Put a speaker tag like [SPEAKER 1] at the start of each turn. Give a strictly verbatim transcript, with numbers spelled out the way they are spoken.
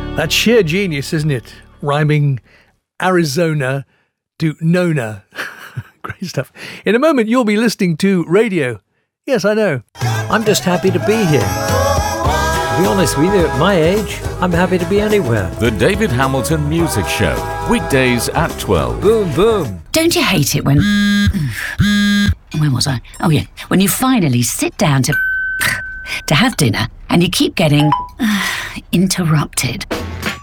[SPEAKER 1] That's sheer genius, isn't it? Rhyming Arizona to Nona. Great stuff. In a moment, you'll be listening to radio. Yes, I know.
[SPEAKER 2] I'm just happy to be here. To be honest with you, at my age, I'm happy to be anywhere.
[SPEAKER 3] The David Hamilton Music Show. Weekdays at twelve.
[SPEAKER 2] Boom, boom.
[SPEAKER 4] Don't you hate it when... Where was I? Oh, yeah. When you finally sit down to... to have dinner and you keep getting... interrupted.